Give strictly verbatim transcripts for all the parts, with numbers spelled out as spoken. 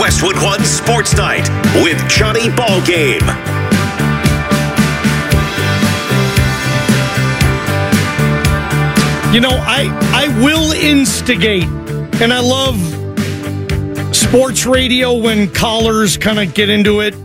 Westwood One Sports Night with Johnny Ballgame. You know, I, I will instigate, and I love sports radio when callers kind of get into it.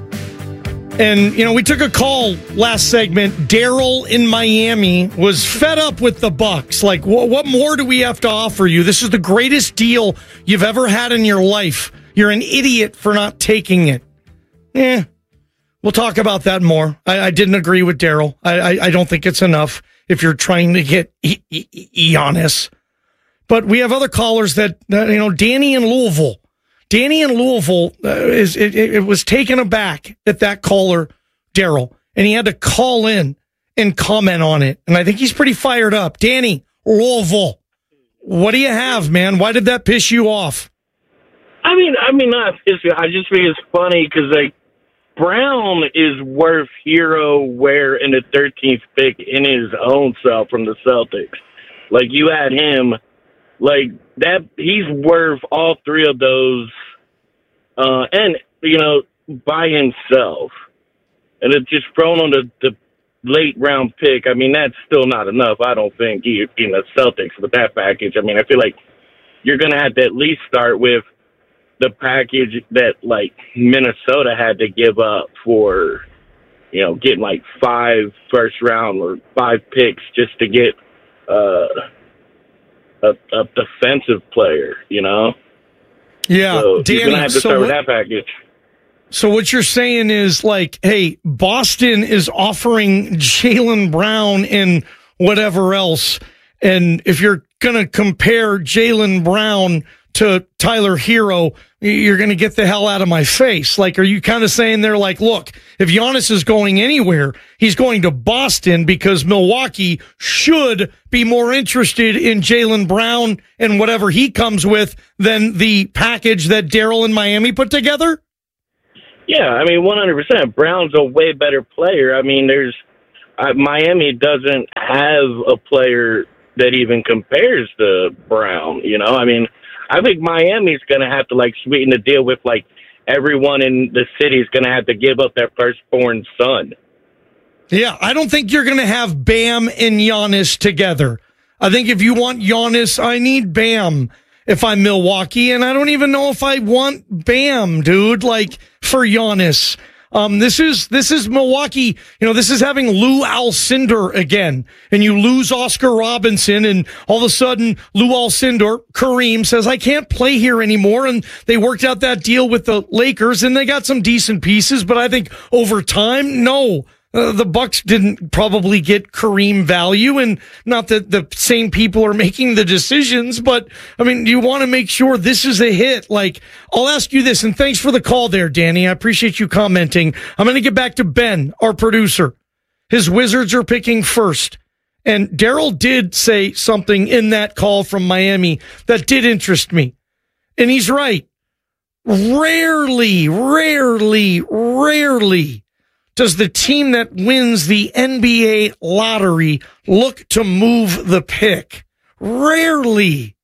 And, you know, we took a call last segment. Daryl in Miami was fed up with the Bucks. Like, wh- what more do we have to offer you? This is the greatest deal you've ever had in your life. You're an idiot for not taking it. Eh, we'll talk about that more. I, I didn't agree with Daryl. I, I, I don't think it's enough if you're trying to get e- e- Giannis. But we have other callers that, uh, you know, Danny in Louisville. Danny in Louisville uh, is it, it was taken aback at that caller, Daryl, and he had to call in and comment on it. And I think he's pretty fired up. Danny, Louisville, what do you have, man? Why did that piss you off? I mean, I mean, not piss me. I just think it's funny because like Brown is worth hero wear in the thirteenth pick in his own self from the Celtics. Like you had him. Like that, he's worth all three of those, uh, and you know, by himself. And it's just thrown on the, the late round pick. I mean, that's still not enough. I don't think you in the Celtics with that package. I mean, I feel like you're gonna have to at least start with the package that like Minnesota had to give up for, you know, getting like five first round or five picks just to get. Uh, A, a defensive player, you know? Yeah, so Danny, you're going to have to so start with what, that package. So what you're saying is, like, hey, Boston is offering Jaylen Brown and whatever else, and if you're going to compare Jaylen Brown to Tyler Hero, you're going to get the hell out of my face. Like, are you kind of saying they're like, look, if Giannis is going anywhere, he's going to Boston because Milwaukee should be more interested in Jaylen Brown and whatever he comes with than the package that Daryl in Miami put together? Yeah, I mean, one hundred percent. Brown's a way better player. I mean, there's uh, Miami doesn't have a player that even compares to Brown, you know? I mean, I think Miami's going to have to, like, sweeten the deal with, like, everyone in the city is going to have to give up their firstborn son. Yeah, I don't think you're going to have Bam and Giannis together. I think if you want Giannis, I need Bam if I'm Milwaukee, and I don't even know if I want Bam, dude, like, for Giannis. Um, this is this is Milwaukee. You know, this is having Lou Alcindor again, and you lose Oscar Robinson, and all of a sudden Lou Alcindor, Kareem says, "I can't play here anymore." And they worked out that deal with the Lakers, and they got some decent pieces. But I think over time, no. Uh, the Bucks didn't probably get Kareem value, and not that the same people are making the decisions, but I mean, you want to make sure this is a hit. Like, I'll ask you this, and thanks for the call there, Danny. I appreciate you commenting. I'm going to get back to Ben, our producer. His Wizards are picking first, and Daryl did say something in that call from Miami that did interest me, and he's right. Rarely, rarely, rarely does the team that wins the N B A lottery look to move the pick? Rarely.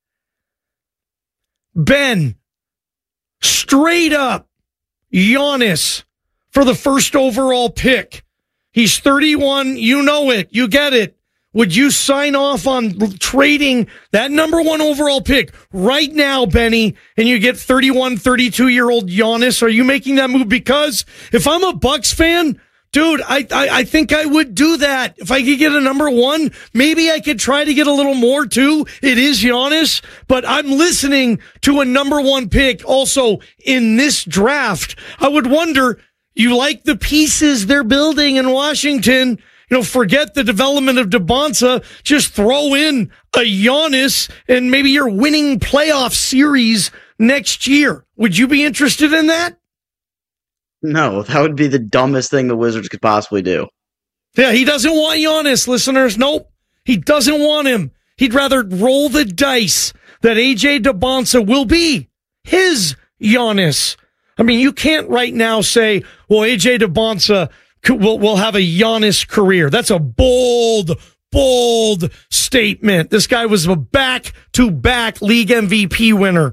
Ben, straight up, Giannis for the first overall pick. He's thirty-one. You know it. You get it. Would you sign off on trading that number one overall pick right now, Benny, and you get thirty-one, thirty-two-year-old Giannis? Are you making that move? Because if I'm a Bucks fan, dude, I, I I think I would do that. If I could get a number one, maybe I could try to get a little more too. It is Giannis, but I'm listening to a number one pick also in this draft. I would wonder, you like the pieces they're building in Washington? You know, forget the development of DeBonsa. Just throw in a Giannis, and maybe you're winning playoff series next year. Would you be interested in that? No, that would be the dumbest thing the Wizards could possibly do. Yeah, he doesn't want Giannis, listeners. Nope. He doesn't want him. He'd rather roll the dice that A J DeBonsa will be his Giannis. I mean, you can't right now say, well, A J DeBonsa will will have a Giannis career. That's a bold, bold statement. This guy was a back-to-back league M V P winner.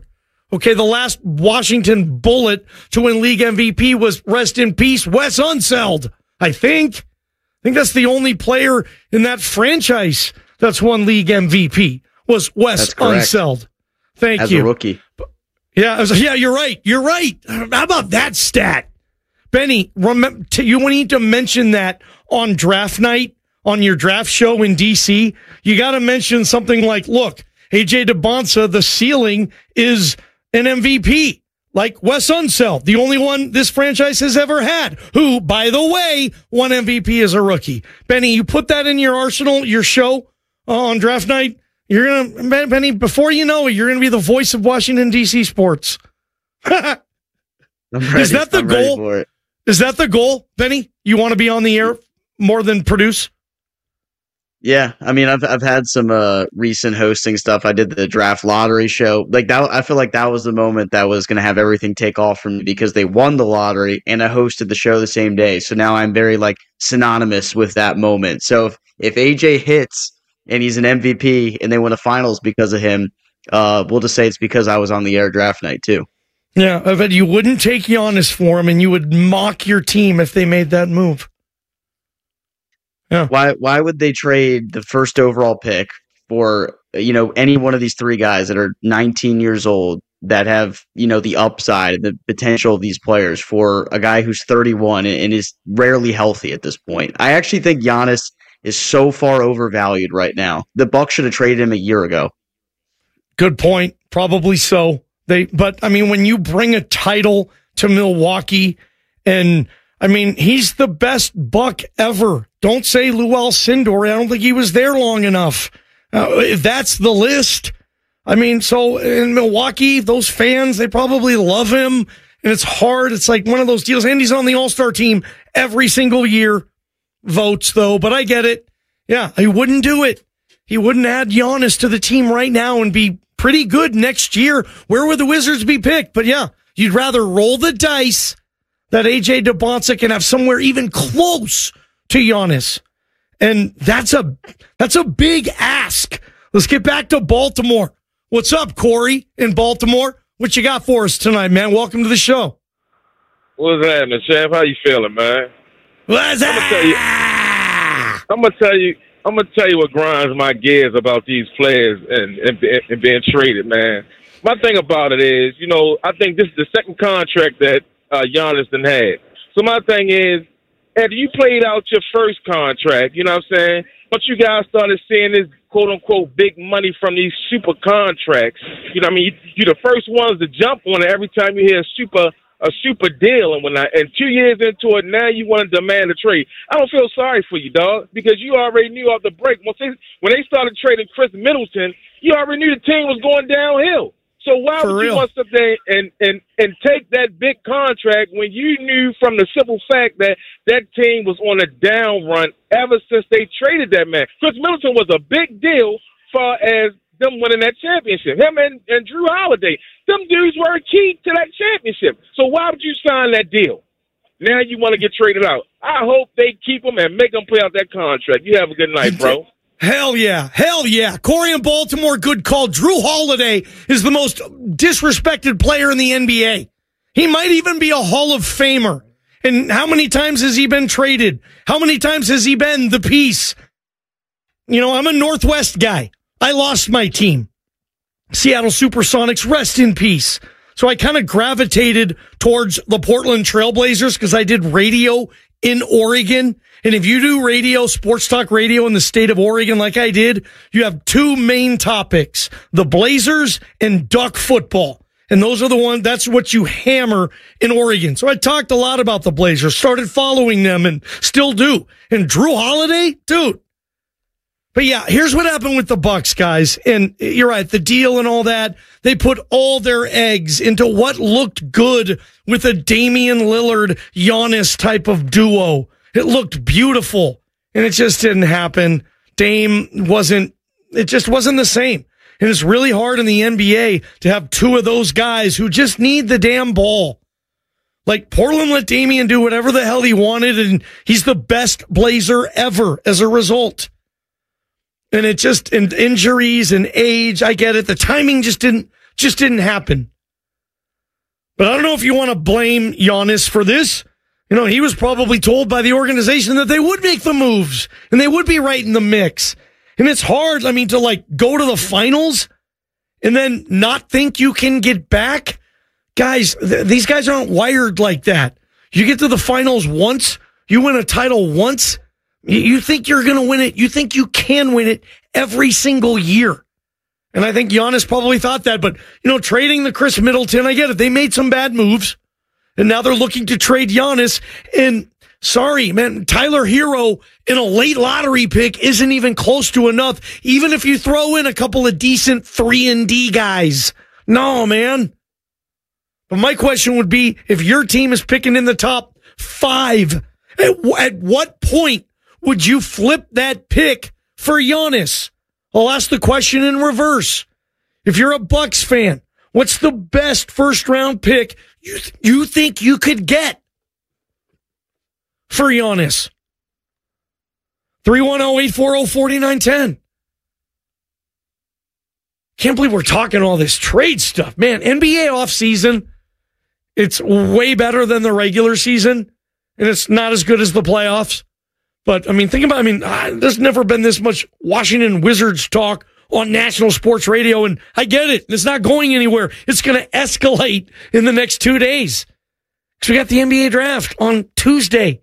Okay, the last Washington Bullet to win league M V P was, rest in peace, Wes Unseld, I think. I think that's the only player in that franchise that's won league M V P was Wes Unseld. Thank As you. As a rookie. Yeah, was, yeah, you're right. You're right. How about that stat? Benny, remember, you need to mention that on draft night, on your draft show in D C. You got to mention something like, look, A J DeBonsa, the ceiling is an M V P, like Wes Unseld, the only one this franchise has ever had, who, by the way, won M V P as a rookie. Benny, you put that in your arsenal, your show uh, on draft night. You're going to, Benny, before you know it, you're going to be the voice of Washington, D C sports. I'm ready, Is that the I'm goal? ready for it. Is that the goal, Benny? You want to be on the air more than produce? Yeah, I mean, I've I've had some uh, recent hosting stuff. I did the draft lottery show. Like that, I feel like that was the moment that was going to have everything take off from me because they won the lottery and I hosted the show the same day. So now I'm very like synonymous with that moment. So if if A J hits and he's an M V P and they win a finals because of him, uh, we'll just say it's because I was on the air draft night too. Yeah, I bet you wouldn't take Giannis for him, and you would mock your team if they made that move. Yeah. Why why would they trade the first overall pick for, you know, any one of these three guys that are nineteen years old that have, you know, the upside, the potential of these players for a guy who's thirty-one and is rarely healthy at this point? I actually think Giannis is so far overvalued right now. The Bucks should have traded him a year ago. Good point. Probably so. They, but I mean, when you bring a title to Milwaukee, and I mean, he's the best Buck ever. Don't say Luol Sindor. I don't think he was there long enough. Uh, if that's the list, I mean, so in Milwaukee, those fans, they probably love him, and it's hard. It's like one of those deals. And he's on the All-Star team every single year. Votes, though, but I get it. Yeah, he wouldn't do it. He wouldn't add Giannis to the team right now and be pretty good next year. Where would the Wizards be picked? But yeah, you'd rather roll the dice that A J DeBonsa can have somewhere even close to Giannis. And that's a that's a big ask. Let's get back to Baltimore. What's up, Corey, in Baltimore? What you got for us tonight, man? Welcome to the show. What's happening, Champ? How you feeling, man? What's I'm gonna tell you. I'm gonna tell you. I'm gonna tell you what grinds my gears about these players and, and and being traded, man. My thing about it is, you know, I think this is the second contract that uh, Giannis done had. So my thing is, after you played out your first contract, you know what I'm saying? But you guys started seeing this quote unquote big money from these super contracts. You know what I mean? You, you're the first ones to jump on it every time you hear a super. a super deal, and when I, and two years into it, now you want to demand a trade. I don't feel sorry for you, dog, because you already knew off the break. Once they, when they started trading Chris Middleton, you already knew the team was going downhill. So why For would real. you want something and, and, and take that big contract when you knew from the simple fact that that team was on a down run ever since they traded that man? Chris Middleton was a big deal far as them winning that championship. Him and, and Drew Holiday. Them dudes were key to that championship. So why would you sign that deal? Now you want to get traded out. I hope they keep him and make him play out that contract. You have a good night, bro. Hell yeah. Hell yeah. Corey in Baltimore, good call. Drew Holiday is the most disrespected player in the N B A. He might even be a Hall of Famer. And how many times has he been traded? How many times has he been the piece? You know, I'm a Northwest guy. I lost my team. Seattle Supersonics, rest in peace. So I kind of gravitated towards the Portland Trailblazers because I did radio in Oregon. And if you do radio, sports talk radio in the state of Oregon like I did, you have two main topics, the Blazers and Duck football. And those are the ones, that's what you hammer in Oregon. So I talked a lot about the Blazers, started following them and still do. And Drew Holiday, dude. But yeah, here's what happened with the Bucks, guys. And you're right, the deal and all that, they put all their eggs into what looked good with a Damian Lillard, Giannis type of duo. It looked beautiful, and it just didn't happen. Dame wasn't, it just wasn't the same. And it's really hard in the N B A to have two of those guys who just need the damn ball. Like, Portland let Damian do whatever the hell he wanted, and he's the best Blazer ever as a result. And it just, and injuries and age, I get it. The timing just didn't, just didn't happen. But I don't know if you want to blame Giannis for this. You know, he was probably told by the organization that they would make the moves and they would be right in the mix. And it's hard, I mean, to like go to the finals and then not think you can get back. Guys, th- these guys aren't wired like that. You get to the finals once, you win a title once, you, you think you're going to win it. You think you can win it every single year. And I think Giannis probably thought that. But, you know, trading the Chris Middleton, I get it. They made some bad moves. And now they're looking to trade Giannis. And sorry, man, Tyler Hero in a late lottery pick isn't even close to enough, even if you throw in a couple of decent three and D guys. No, man. But my question would be, if your team is picking in the top five, at, at what point would you flip that pick for Giannis? I'll ask the question in reverse. If you're a Bucks fan, what's the best first round pick you, th- you think you could get for Giannis? three one zero, eight four zero, four nine one zero. Can't believe we're talking all this trade stuff. Man, N B A offseason, it's way better than the regular season, and it's not as good as the playoffs. But, I mean, think about, I mean, uh, there's never been this much Washington Wizards talk on national sports radio, and I get it. It's not going anywhere. It's going to escalate in the next two days. Because we got the N B A draft on Tuesday.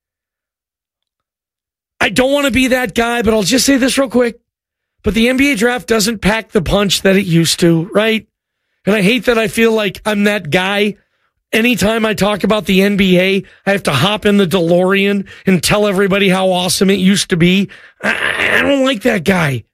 I don't want to be that guy, but I'll just say this real quick. But the N B A draft doesn't pack the punch that it used to, right? And I hate that I feel like I'm that guy. Anytime I talk about the N B A, I have to hop in the DeLorean and tell everybody how awesome it used to be. I, I don't like that guy.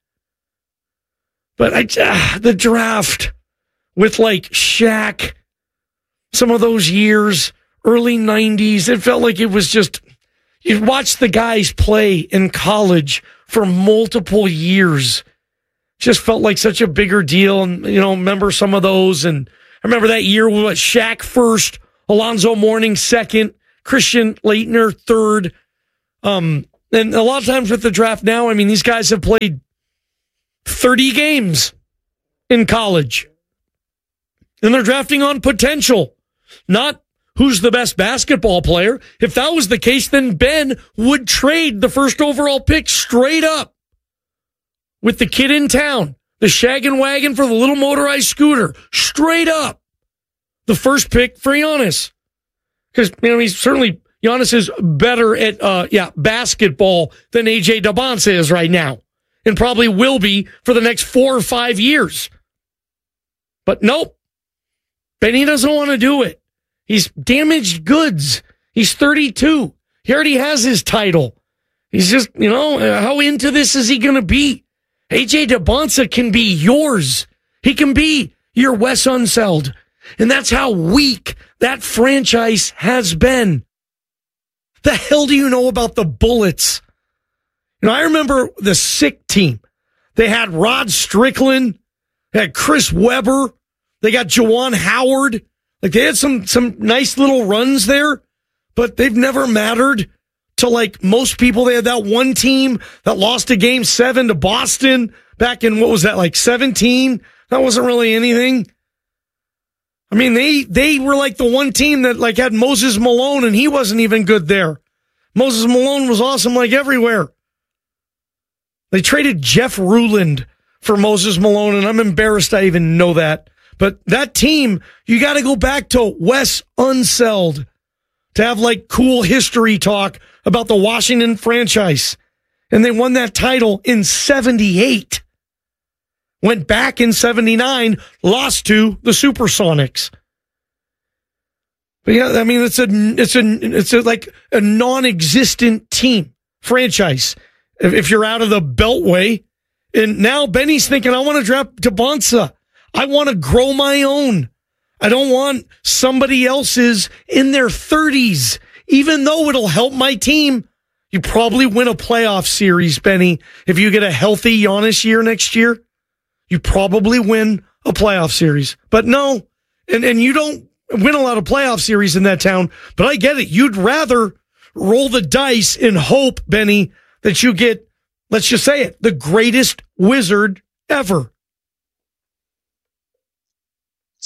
But I, uh, the draft with like Shaq, some of those years, early nineties, it felt like it was just, you watch the guys play in college for multiple years. Just felt like such a bigger deal. And, you know, remember some of those. And I remember that year with Shaq first, Alonzo Mourning second, Christian Laettner third. Um, and a lot of times with the draft now, I mean, these guys have played thirty games in college. And they're drafting on potential, not who's the best basketball player. If that was the case, then Ben would trade the first overall pick straight up with the kid in town. The shaggin' wagon for the little motorized scooter. Straight up. The first pick for Giannis. Because, you know, he's certainly, Giannis is better at, uh, yeah, basketball than A J Debonsa is right now. And probably will be for the next four or five years. But nope. Benny doesn't want to do it. He's damaged goods. He's thirty-two. He already has his title. He's just, you know, how into this is he going to be? A J Debonsa can be yours. He can be your Wes Unseld. And that's how weak that franchise has been. The hell do you know about the Bullets? You know, I remember the sick team. They had Rod Strickland, they had Chris Webber, they got Juwan Howard. Like, they had some, some nice little runs there, but they've never mattered to, like, most people. They had that one team that lost a game seven to Boston back in, what was that, like seventeen? That wasn't really anything. I mean, they, they were like the one team that, like, had Moses Malone, and he wasn't even good there. Moses Malone was awesome, like, everywhere. They traded Jeff Ruland for Moses Malone, and I'm embarrassed I even know that. But that team, you got to go back to Wes Unseld to have like cool history talk about the Washington franchise. And they won that title in seventy-eight. Went back in seventy-nine, lost to the Supersonics. But yeah, I mean, it's a, it's a, it's a, like a non-existent team franchise. If, if you're out of the Beltway, and now Benny's thinking, I want to draft Debonsa. I want to grow my own. I don't want somebody else's in their thirties, even though it'll help my team. You probably win a playoff series, Benny. If you get a healthy Giannis year next year, you probably win a playoff series. But no, and, and you don't win a lot of playoff series in that town, but I get it. You'd rather roll the dice and hope, Benny, that you get, let's just say it, the greatest Wizard ever. It's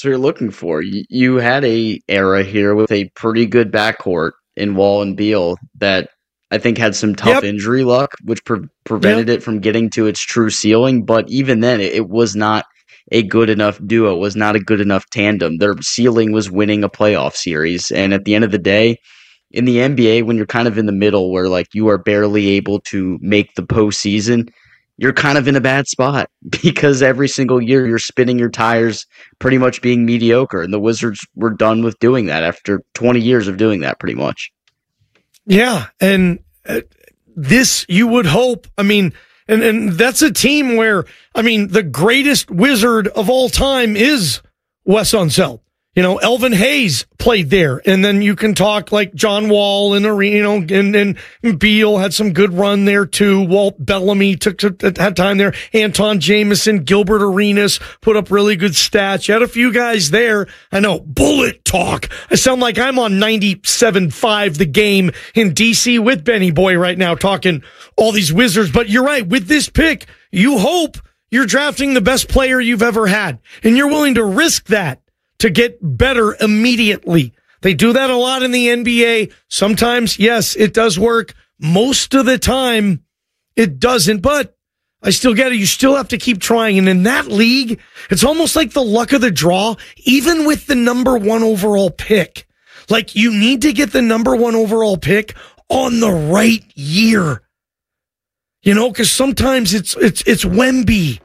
what you're looking for. You, you had a era here with a pretty good backcourt in Wall and Beal that I think had some tough yep. injury luck, which pre- prevented yep. it from getting to its true ceiling. But even then, it, it was not a good enough duo. It was not a good enough tandem. Their ceiling was winning a playoff series. And at the end of the day, in the N B A, when you're kind of in the middle where like you are barely able to make the postseason, you're kind of in a bad spot because every single year you're spinning your tires pretty much being mediocre. And the Wizards were done with doing that after twenty years of doing that pretty much. Yeah. And uh, this you would hope, I mean, and, and that's a team where, I mean, the greatest Wizard of all time is Wes Unseld. You know, Elvin Hayes played there, and then you can talk like John Wall and you know, and and Beal had some good run there too. Walt Bellamy took, took had time there. Anton Jameson, Gilbert Arenas put up really good stats. You had a few guys there. I know bullet talk. I sound like I'm on ninety-seven point five The Game in D C with Benny Boy right now, talking all these Wizards. But you're right, with this pick, you hope you're drafting the best player you've ever had, and you're willing to risk that to get better immediately. They do that a lot in the N B A. Sometimes, yes, it does work. Most of the time, it doesn't, but I still get it. You still have to keep trying. And in that league, it's almost like the luck of the draw, even with the number one overall pick. Like, you need to get the number one overall pick on the right year. You know, because sometimes it's, it's, it's Wemby.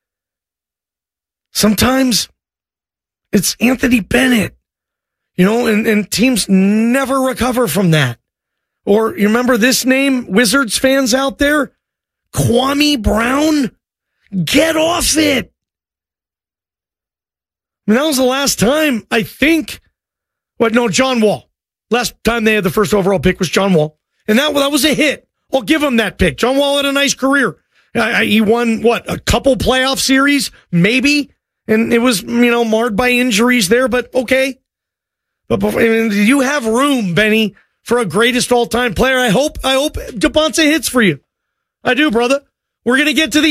Sometimes it's Anthony Bennett, you know, and, and teams never recover from that. Or you remember this name, Wizards fans out there? Kwame Brown? Get off it. I mean, that was the last time, I think, what, no, John Wall. Last time they had the first overall pick was John Wall. And that, that was a hit. I'll give him that pick. John Wall had a nice career. I, I, he won, what, a couple playoff series? Maybe. And it was, you know, marred by injuries there, but okay. But, but I mean, you have room, Benny, for a greatest all-time player. I hope, I hope DePonte hits for you. I do, brother. We're going to get to the